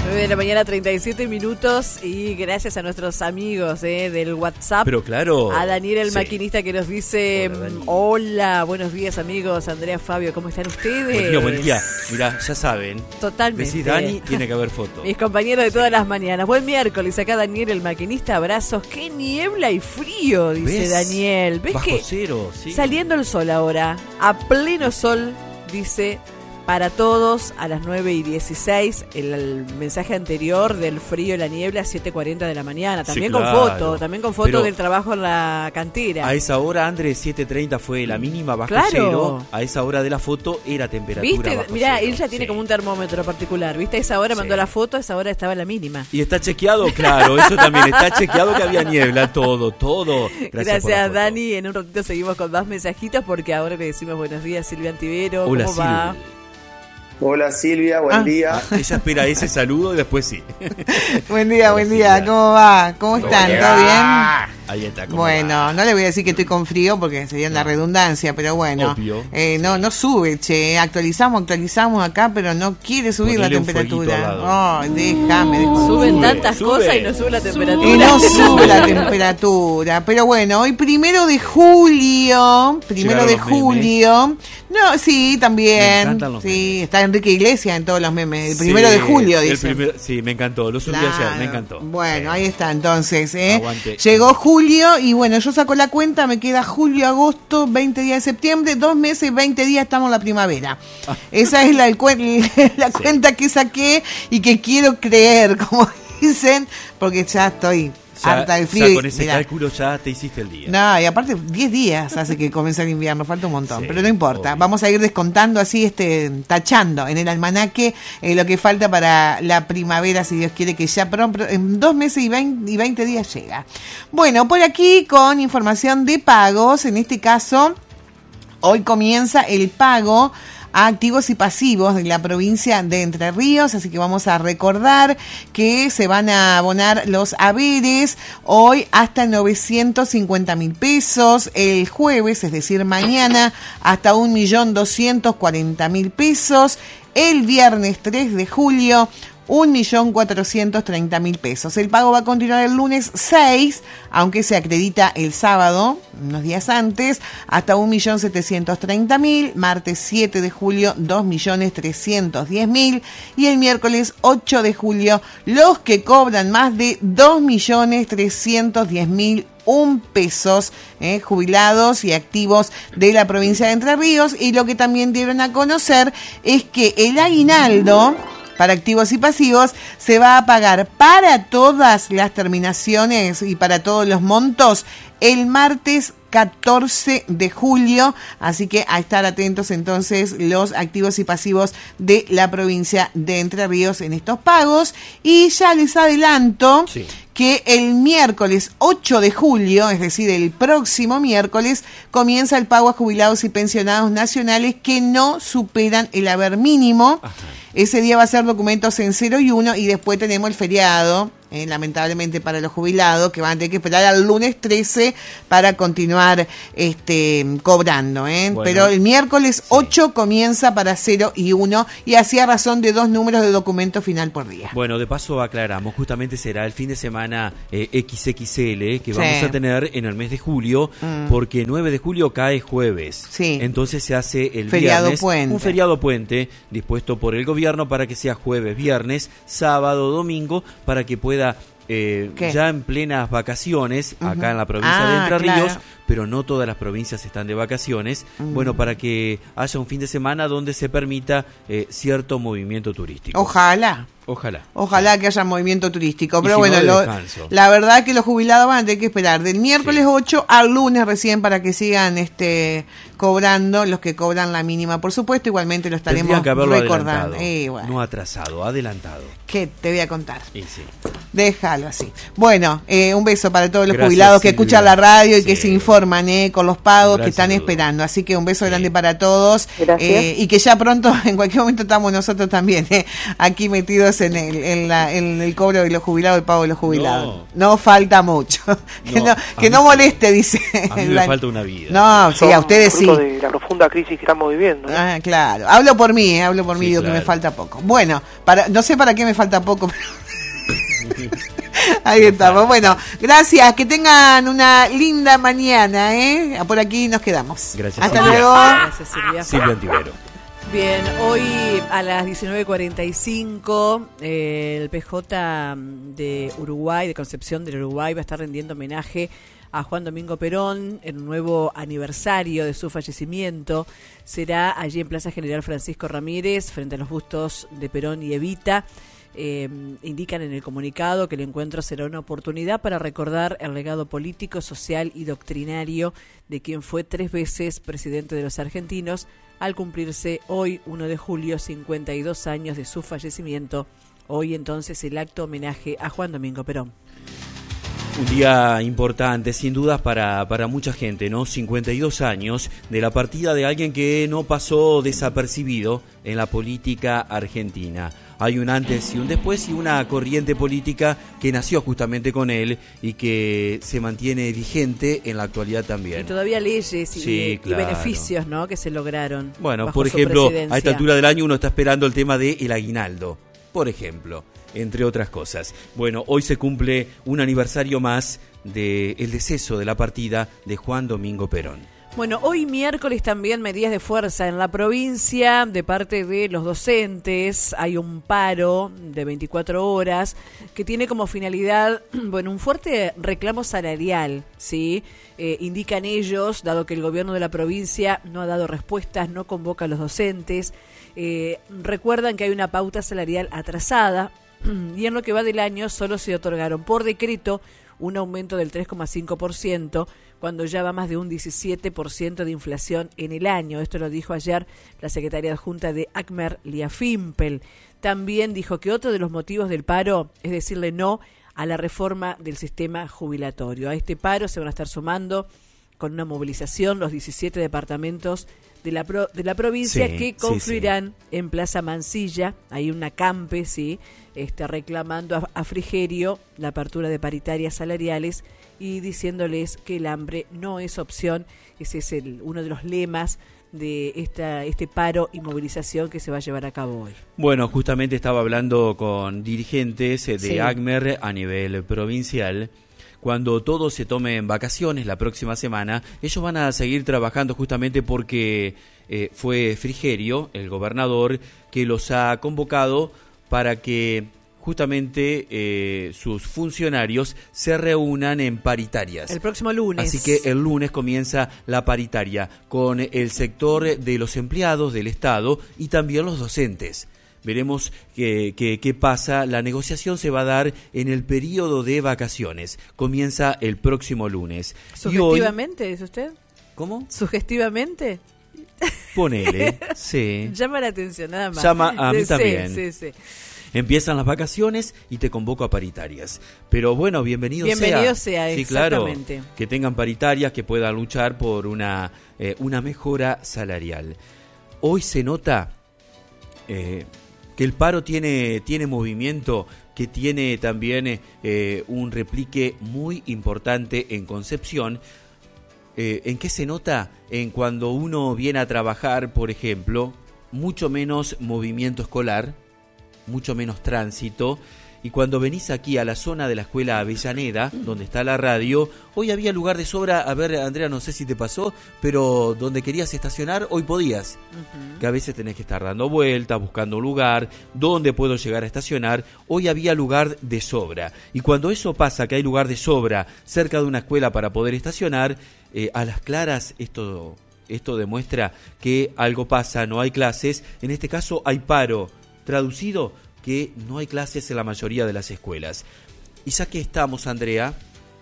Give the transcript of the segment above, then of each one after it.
9 de la mañana, 37 minutos, y gracias a nuestros amigos del WhatsApp. Pero claro. A Daniel, el maquinista, que nos dice: hola, buenos días, amigos. Andrea, Fabio, ¿cómo están ustedes? Buen día. Mirá, ya saben. Totalmente. Decís Dani, tiene que haber foto. Mis compañeros de todas las mañanas. Buen miércoles, acá Daniel, el maquinista. Abrazos. Qué niebla y frío, dice ¿Ves? Daniel. ¿Ves Bajo que cero, sí. Saliendo el sol ahora, a pleno sol, dice... Para todos, a las 9:16, el mensaje anterior del frío y la niebla, 7:40 de la mañana. También sí, claro. con foto del trabajo en la cantera. A esa hora, Andrés, 7:30 fue la mínima bajo claro. cero. A esa hora de la foto era temperatura ¿viste? bajo Mirá, cero. él ya tiene como un termómetro particular. ¿Viste? A esa hora mandó la foto, a esa hora estaba la mínima. Y está chequeado, claro, eso también. Está chequeado que había niebla, todo. Gracias, Dani. En un ratito seguimos con más mensajitos porque ahora le decimos buenos días, Silvia Antivero. Hola, ¿Cómo va? Hola Silvia, buen día. Ella espera ese saludo y después sí. Buen día, ¿cómo va? ¿Cómo están? ¿Todo bien? Ahí está. Bueno, no le voy a decir que estoy con frío porque sería una redundancia, pero bueno. Obvio. No sube, che. Actualizamos acá, pero no quiere subir la temperatura. Déjame. Suben tantas cosas y no sube la temperatura. Y no sube la temperatura. Pero bueno, hoy 1 de julio. No, sí, también. Sí, está Enrique Iglesias en todos los memes. El 1 de julio, dice. Sí, me encantó. Lo subí ayer, me encantó. Bueno, ahí está entonces. Aguante. Llegó julio y bueno, yo saco la cuenta, me queda julio, agosto, 20 días de septiembre, 2 meses y 20 días estamos en la primavera. Esa es la cuenta que saqué y que quiero creer, como dicen, porque ya estoy harta del frío. Ya con ese cálculo ya te hiciste el día. No, y aparte 10 días hace que comience el invierno, falta un montón, pero no importa. Obvio. Vamos a ir descontando así, tachando en el almanaque lo que falta para la primavera, si Dios quiere, que ya pronto, en 2 meses y 20 días llega. Bueno, por aquí con información de pagos, en este caso, hoy comienza el pago a activos y pasivos de la provincia de Entre Ríos, así que vamos a recordar que se van a abonar los haberes hoy hasta 950.000 pesos, el jueves, es decir, mañana, hasta 1.240.000 pesos, el viernes 3 de julio, 1.430.000 pesos. El pago va a continuar el lunes 6, aunque se acredita el sábado, unos días antes, hasta 1.730.000, martes 7 de julio, 2.310.000, y el miércoles 8 de julio, los que cobran más de 2.310.000 pesos, jubilados y activos de la provincia de Entre Ríos. Y lo que también dieron a conocer es que el aguinaldo para activos y pasivos se va a pagar para todas las terminaciones y para todos los montos el martes 14 de julio, así que a estar atentos entonces los activos y pasivos de la provincia de Entre Ríos en estos pagos. Y ya les adelanto que el miércoles 8 de julio, es decir, el próximo miércoles, comienza el pago a jubilados y pensionados nacionales que no superan el haber mínimo. Ajá. Ese día va a ser documentos en 0 y 1 y después tenemos el feriado, lamentablemente para los jubilados, que van a tener que esperar al lunes 13 para continuar cobrando. Bueno, pero el miércoles 8 comienza para 0 y 1 y así a razón de 2 números de documento final por día. Bueno, de paso aclaramos, justamente será el fin de semana XXL que vamos a tener en el mes de julio, porque 9 de julio cae jueves. Sí. Entonces se hace el viernes, un feriado puente dispuesto por el gobierno para que sea jueves, viernes, sábado, domingo, para que pueda ya en plenas vacaciones, acá en la provincia de Entre Ríos, pero no todas las provincias están de vacaciones, bueno, para que haya un fin de semana donde se permita cierto movimiento turístico. Ojalá que haya movimiento turístico, pero bueno, la verdad es que los jubilados van a tener que esperar del miércoles 8 al lunes recién para que sigan cobrando los que cobran la mínima, por supuesto. Igualmente lo estaremos recordando. Bueno. No atrasado, adelantado. ¿Qué te voy a contar? Sí. Déjalo así. Bueno, un beso para todos los jubilados que escuchan la radio y que se informan con los pagos que están esperando. Así que un beso grande para todos. Y que ya pronto, en cualquier momento, estamos nosotros también aquí metidos cambios en el cobro de los jubilados, el pago de los jubilados. No falta mucho. Que no moleste, dice. A mí me falta una vida. No, sí, a ustedes sí. De la profunda crisis que estamos viviendo. Ah, claro. Hablo por mí, digo claro. Que me falta poco. Bueno, no sé para qué me falta poco, pero... Ahí estamos. Bueno, gracias. Que tengan una linda mañana, Por aquí nos quedamos. Gracias. Hasta luego. Gracias, Silvia. Silvia Antivero. Bien, hoy a las 19:45 el PJ de Uruguay, de Concepción del Uruguay, va a estar rendiendo homenaje a Juan Domingo Perón en un nuevo aniversario de su fallecimiento. Será allí en Plaza General Francisco Ramírez, frente a los bustos de Perón y Evita. Indican en el comunicado que el encuentro será una oportunidad para recordar el legado político, social y doctrinario de quien fue 3 veces presidente de los argentinos, al cumplirse hoy, 1 de julio, 52 años de su fallecimiento. Hoy entonces el acto homenaje a Juan Domingo Perón. Un día importante, sin dudas, para mucha gente, ¿no? 52 años de la partida de alguien que no pasó desapercibido en la política argentina. Hay un antes y un después y una corriente política que nació justamente con él y que se mantiene vigente en la actualidad también. Y todavía leyes y beneficios, ¿no?, que se lograron. Bueno, por ejemplo, a esta altura del año uno está esperando el tema del aguinaldo, por ejemplo, entre otras cosas. Bueno, hoy se cumple un aniversario más del deceso de la partida de Juan Domingo Perón. Bueno, hoy miércoles también medidas de fuerza en la provincia de parte de los docentes. Hay un paro de 24 horas que tiene como finalidad, un fuerte reclamo salarial, ¿sí? Indican ellos, dado que el gobierno de la provincia no ha dado respuestas, no convoca a los docentes. Recuerdan que hay una pauta salarial atrasada y en lo que va del año solo se otorgaron por decreto un aumento del 3,5%, cuando ya va más de un 17% de inflación en el año. Esto lo dijo ayer la secretaria adjunta de ACMER, Lía Fimpel. También dijo que otro de los motivos del paro es decirle no a la reforma del sistema jubilatorio. A este paro se van a estar sumando con una movilización los 17 departamentos de la provincia, que confluirán en Plaza Mansilla. Hay una campe, reclamando a Frigerio la apertura de paritarias salariales y diciéndoles que el hambre no es opción. Ese es uno de los lemas de este paro y movilización que se va a llevar a cabo hoy. Bueno, justamente estaba hablando con dirigentes de ACMER a nivel provincial. Cuando todos se tomen vacaciones la próxima semana, ellos van a seguir trabajando justamente porque fue Frigerio, el gobernador, que los ha convocado para que justamente sus funcionarios se reúnan en paritarias. El próximo lunes. Así que el lunes comienza la paritaria con el sector de los empleados del Estado y también los docentes. Veremos qué pasa. La negociación se va a dar en el periodo de vacaciones. Comienza el próximo lunes. ¿Sugestivamente, dice usted? ¿Cómo? ¿Sugestivamente? Ponele, sí. Llama la atención, nada más. Llama a mí también. Sí. Empiezan las vacaciones y te convoco a paritarias. Pero bueno, bienvenido sea, sí, exactamente. Claro, que tengan paritarias, que puedan luchar por una mejora salarial. Hoy se nota que el paro tiene movimiento, que tiene también un replique muy importante en Concepción. ¿En qué se nota? En cuando uno viene a trabajar, por ejemplo, mucho menos movimiento escolar, mucho menos tránsito. Y cuando venís aquí a la zona de la Escuela Avellaneda, donde está la radio, hoy había lugar de sobra. A ver, Andrea, no sé si te pasó, pero donde querías estacionar, hoy podías. Que a veces tenés que estar dando vueltas, buscando un lugar, dónde puedo llegar a estacionar. Hoy había lugar de sobra. Y cuando eso pasa, que hay lugar de sobra cerca de una escuela para poder estacionar, a las claras esto demuestra que algo pasa, no hay clases. En este caso hay paro. Traducido, que no hay clases en la mayoría de las escuelas. Y ya que estamos, Andrea,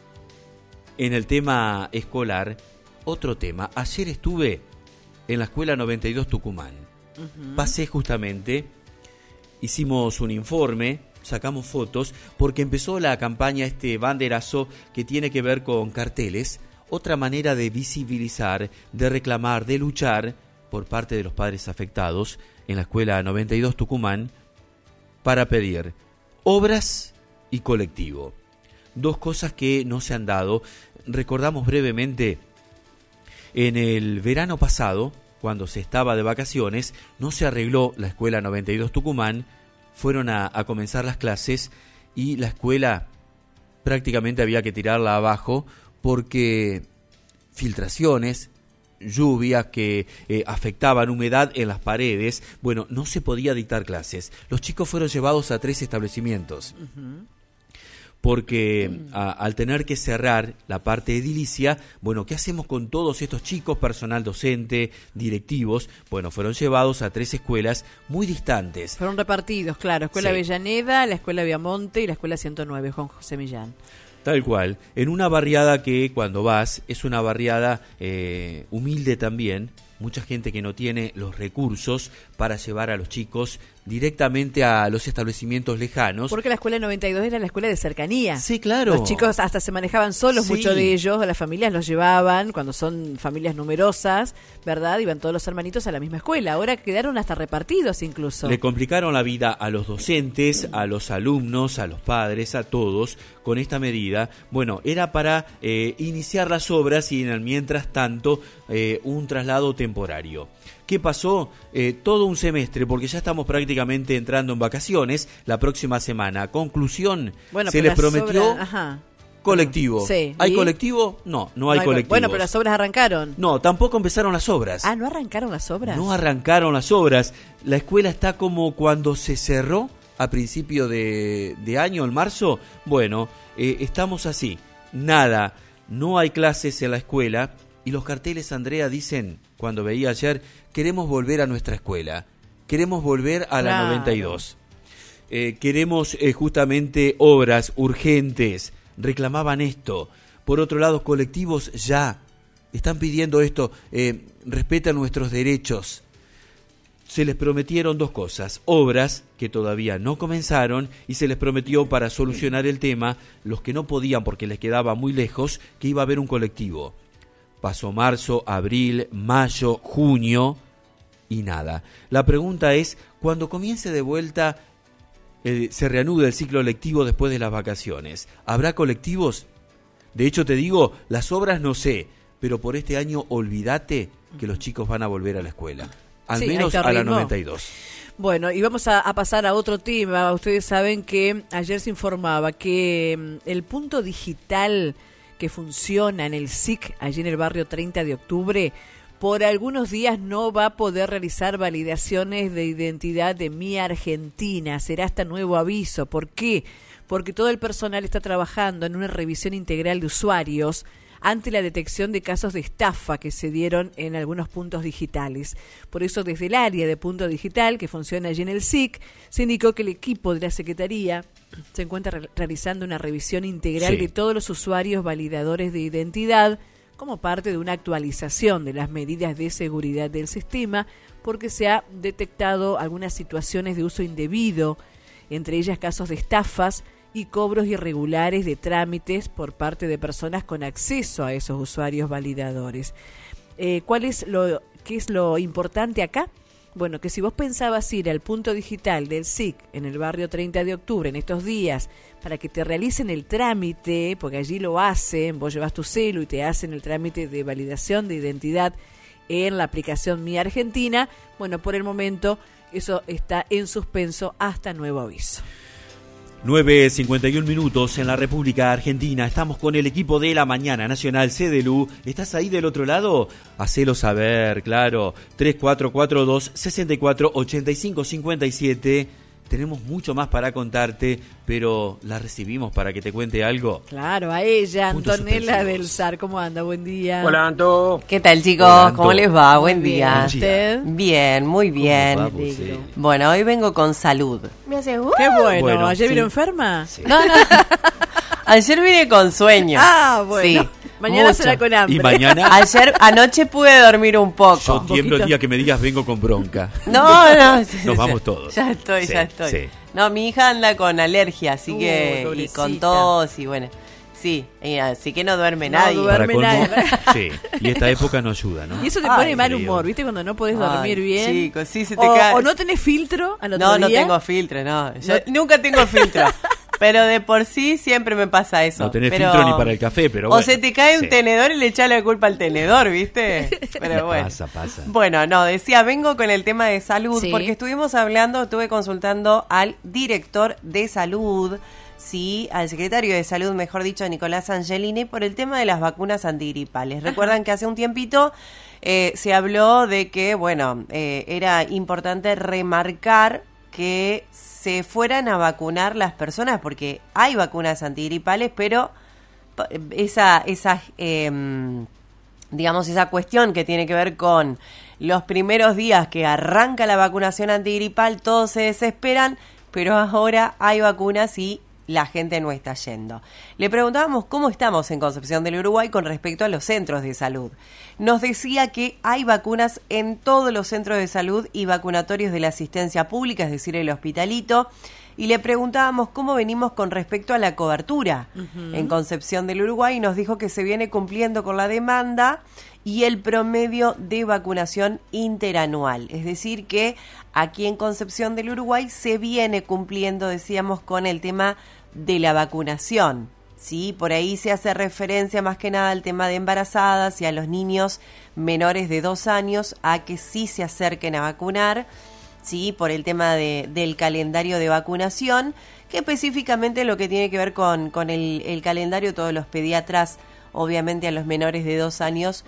en el tema escolar, otro tema. Ayer estuve en la Escuela 92 Tucumán. Pasé justamente, hicimos un informe, sacamos fotos, porque empezó la campaña, banderazo, que tiene que ver con carteles. Otra manera de visibilizar, de reclamar, de luchar por parte de los padres afectados en la Escuela 92 Tucumán, para pedir obras y colectivo. Dos cosas que no se han dado. Recordamos brevemente, en el verano pasado, cuando se estaba de vacaciones, no se arregló la Escuela 92 Tucumán, fueron a comenzar las clases y la escuela prácticamente había que tirarla abajo porque filtraciones, lluvias que afectaban humedad en las paredes, bueno, no se podía dictar clases. Los chicos fueron llevados a 3 establecimientos. Porque al tener que cerrar la parte edilicia, bueno, ¿qué hacemos con todos estos chicos, personal docente, directivos? Bueno, fueron llevados a 3 escuelas muy distantes. Fueron repartidos, claro, Escuela Avellaneda, la Escuela Viamonte y la Escuela 109, Juan José Millán. Tal cual, en una barriada que cuando vas es una barriada humilde también, mucha gente que no tiene los recursos para llevar a los chicos directamente a los establecimientos lejanos. Porque la escuela 92 era la escuela de cercanía. Sí, claro. Los chicos hasta se manejaban solos, muchos de ellos, las familias los llevaban, cuando son familias numerosas, ¿verdad? Iban todos los hermanitos a la misma escuela. Ahora quedaron hasta repartidos incluso. Le complicaron la vida a los docentes, a los alumnos, a los padres, a todos, con esta medida. Bueno, era para iniciar las obras y en el mientras tanto un traslado temporario. ¿Qué pasó? Todo un semestre, porque ya estamos prácticamente entrando en vacaciones la próxima semana. Conclusión, se les prometió colectivo. Sí. ¿Hay colectivo? No hay colectivo. Bueno, pero las obras arrancaron. No, tampoco empezaron las obras. Ah, ¿no arrancaron las obras? No arrancaron las obras. La escuela está como cuando se cerró a principio de año, en marzo. Bueno, estamos así. Nada, no hay clases en la escuela. Y los carteles, Andrea, dicen, cuando veía ayer, queremos volver a nuestra escuela, queremos volver a la 92, queremos justamente obras urgentes, reclamaban esto. Por otro lado, colectivos ya están pidiendo esto, respetan nuestros derechos. Se les prometieron 2 cosas, obras que todavía no comenzaron y se les prometió para solucionar el tema, los que no podían porque les quedaba muy lejos, que iba a haber un colectivo. Pasó marzo, abril, mayo, junio y nada. La pregunta es, cuando comience de vuelta, se reanuda el ciclo lectivo después de las vacaciones, ¿habrá colectivos? De hecho, te digo, las obras no sé, pero por este año olvídate que los chicos van a volver a la escuela. Al menos a la 92. Bueno, y vamos a pasar a otro tema. Ustedes saben que ayer se informaba que el punto digital que funciona en el SIC, allí en el barrio 30 de octubre, por algunos días no va a poder realizar validaciones de identidad de Mi Argentina. Será hasta nuevo aviso. ¿Por qué? Porque todo el personal está trabajando en una revisión integral de usuarios ante la detección de casos de estafa que se dieron en algunos puntos digitales. Por eso, desde el área de punto digital que funciona allí en el SIC, se indicó que el equipo de la Secretaría se encuentra realizando una revisión integral de todos los usuarios validadores de identidad como parte de una actualización de las medidas de seguridad del sistema, porque se ha detectado algunas situaciones de uso indebido, entre ellas casos de estafas y cobros irregulares de trámites por parte de personas con acceso a esos usuarios validadores. ¿Qué es lo importante acá? Bueno, que si vos pensabas ir al punto digital del SIC en el barrio 30 de octubre en estos días para que te realicen el trámite, porque allí lo hacen, vos llevas tu celu y te hacen el trámite de validación de identidad en la aplicación Mi Argentina, bueno, por el momento eso está en suspenso hasta nuevo aviso. 9:51 minutos en la República Argentina. Estamos con el equipo de la Mañana Nacional CDLU. ¿Estás ahí del otro lado? Hacelo saber, claro. 3442-648557. Tenemos mucho más para contarte, pero la recibimos para que te cuente algo. Claro, a ella, Antonella del SAR. ¿Cómo anda? Buen día. Hola, Anto. ¿Qué tal, chicos? Hola, Anto. ¿Cómo les va? Buen día. ¿Usted? Bien, muy bien. ¿Cómo va, sí? Bueno, hoy vengo con salud. ¿Me hace Qué bueno. ¿Ayer vino enferma? Sí. No. Ayer vine con sueño. Ah, bueno. Sí. Mañana Mucho. será con hambre. Y mañana Anoche pude dormir un poco. yo tiemblo el día que me digas vengo con bronca. No. Nos vamos todos. Ya estoy. Sí. No, mi hija anda con alergia, así que y pobrecita. con tos y bueno. Sí, así que no duerme nadie. No duerme nadie. Sí, y esta época no ayuda, ¿no? Y eso te pone mal humor, ¿viste? Cuando no podés dormir bien. Chico, sí, se te cae. O no tenés filtro al otro día. No tengo filtro, no. Yo nunca tengo filtro. Pero de por sí siempre me pasa eso. No tenés filtro ni para el café, pero bueno. O se te cae un tenedor y le echás la culpa al tenedor, ¿viste? Pero bueno. Pasa. Bueno, decía, vengo con el tema de salud, porque estuve consultando al director de salud, al secretario de salud, mejor dicho, Nicolás Angelini, por el tema de las vacunas antigripales. Recuerdan que hace un tiempito se habló de que, era importante remarcar que se fueran a vacunar las personas, porque hay vacunas antigripales, pero esa cuestión que tiene que ver con los primeros días que arranca la vacunación antigripal, todos se desesperan, pero ahora hay vacunas y la gente no está yendo. Le preguntábamos cómo estamos en Concepción del Uruguay con respecto a los centros de salud. Nos decía que hay vacunas en todos los centros de salud y vacunatorios de la asistencia pública, es decir, el hospitalito, y le preguntábamos cómo venimos con respecto a la cobertura en Concepción del Uruguay, y nos dijo que se viene cumpliendo con la demanda y el promedio de vacunación interanual. Es decir, que aquí en Concepción del Uruguay se viene cumpliendo, decíamos, con el tema de la vacunación. Sí, por ahí se hace referencia más que nada al tema de embarazadas y a los niños menores de 2 años a que sí se acerquen a vacunar, sí, por el tema del calendario de vacunación, que específicamente lo que tiene que ver con el calendario, todos los pediatras, obviamente a los menores de 2 años,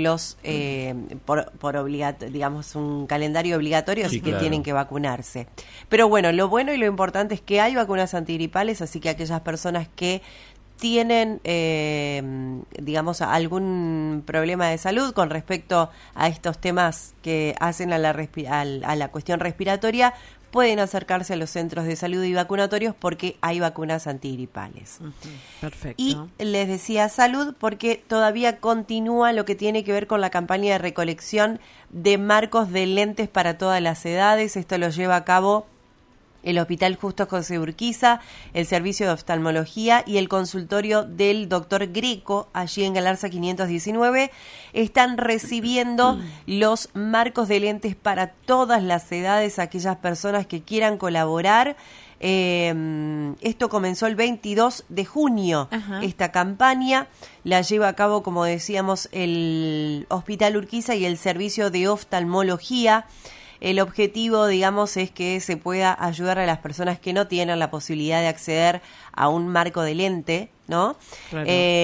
por digamos, un calendario obligatorio, así que tienen que vacunarse. Pero bueno y lo importante es que hay vacunas antigripales, así que aquellas personas que tienen, digamos, algún problema de salud con respecto a estos temas que hacen a la cuestión respiratoria, pueden acercarse a los centros de salud y vacunatorios porque hay vacunas antigripales. Perfecto. Y les decía salud porque todavía continúa lo que tiene que ver con la campaña de recolección de marcos de lentes para todas las edades. Esto lo lleva a cabo el Hospital Justo José Urquiza, el Servicio de Oftalmología y el consultorio del doctor Greco, allí en Galarza 519, están recibiendo los marcos de lentes para todas las edades, aquellas personas que quieran colaborar. Esto comenzó el 22 de junio. Esta campaña la lleva a cabo, como decíamos, el Hospital Urquiza y el Servicio de Oftalmología. El objetivo, digamos, es que se pueda ayudar a las personas que no tienen la posibilidad de acceder a un marco de lente, ¿no? Claro.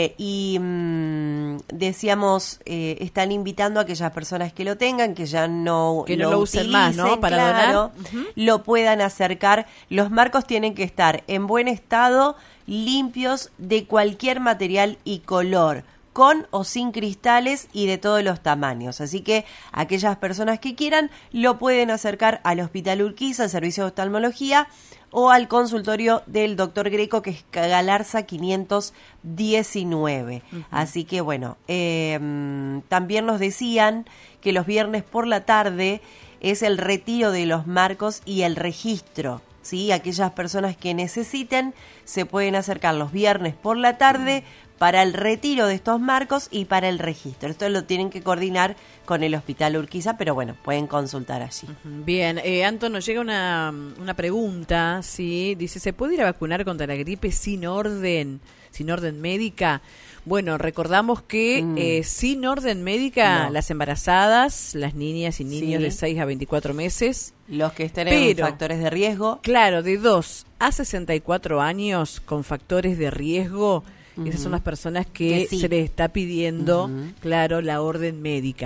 Decíamos, están invitando a aquellas personas que lo tengan, que ya no lo usen más, ¿no? Para donar. Lo puedan acercar. Los marcos tienen que estar en buen estado, limpios, de cualquier material y color, con o sin cristales y de todos los tamaños. Así que aquellas personas que quieran lo pueden acercar al Hospital Urquiza, al Servicio de Oftalmología, o al consultorio del doctor Greco, que es Galarza 519. Así que bueno, también nos decían que los viernes por la tarde es el retiro de los marcos y el registro. ¿Sí? Aquellas personas que necesiten se pueden acercar los viernes por la tarde para el retiro de estos marcos y para el registro. Esto lo tienen que coordinar con el Hospital Urquiza, pero bueno, pueden consultar allí. Bien, Anton, nos llega una pregunta, ¿sí? Dice, ¿se puede ir a vacunar contra la gripe sin orden médica? Bueno, recordamos que sin orden médica, las embarazadas, las niñas y niños de 6 a 24 meses... Los que estén en factores de riesgo. Claro, de 2 a 64 años con factores de riesgo, esas son las personas que se les está pidiendo, claro, la orden médica.